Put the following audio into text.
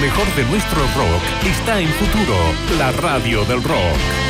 mejor de nuestro rock está en Futuro, la radio del rock.